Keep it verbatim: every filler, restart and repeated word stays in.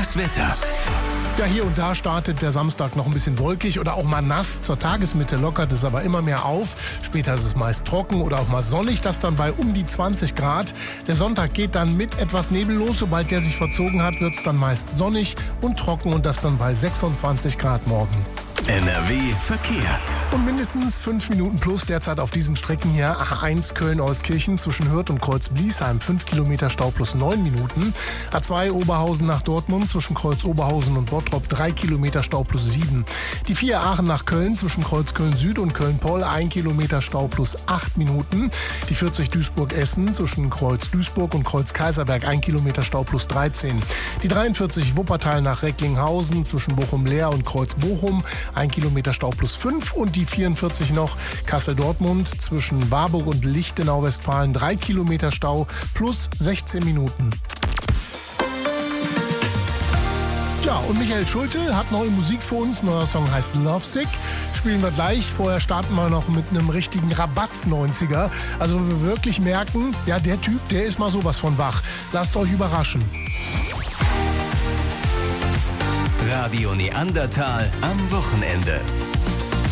Das Wetter. Ja, hier und da startet der Samstag noch ein bisschen wolkig oder auch mal nass. Zur Tagesmitte lockert es aber immer mehr auf. Später ist es meist trocken oder auch mal sonnig, das dann bei um die zwanzig Grad. Der Sonntag geht dann mit etwas Nebel los. Sobald der sich verzogen hat, wird es dann meist sonnig und trocken und das dann bei sechsundzwanzig Grad morgen. N R W Verkehr. Und mindestens fünf Minuten plus derzeit auf diesen Strecken hier. A eins Köln-Euskirchen zwischen Hürth und Kreuz-Bliesheim, fünf Kilometer Stau plus neun Minuten. A zwei Oberhausen nach Dortmund zwischen Kreuz-Oberhausen und Bottrop, drei Kilometer Stau plus sieben. Die vier Aachen nach Köln zwischen Kreuz Köln-Süd und Köln-Poll, ein Kilometer Stau plus acht Minuten. Die vierzig Duisburg-Essen zwischen Kreuz-Duisburg und Kreuz-Kaiserberg, ein Kilometer Stau plus dreizehn. Die dreiundvierzig Wuppertal nach Recklinghausen zwischen Bochum-Leer und Kreuz-Bochum, ein Kilometer Stau plus fünf. Und die vierundvierzig noch Kassel-Dortmund zwischen Warburg und Lichtenau-Westfalen, drei Kilometer Stau plus sechzehn Minuten. Ja, und Michael Schulte hat neue Musik für uns. Neuer Song heißt Lovesick. Spielen wir gleich. Vorher starten wir noch mit einem richtigen Rabatz-neunziger. Also wo wir wirklich merken, ja, der Typ, der ist mal sowas von wach. Lasst euch überraschen. Radio Neandertal am Wochenende.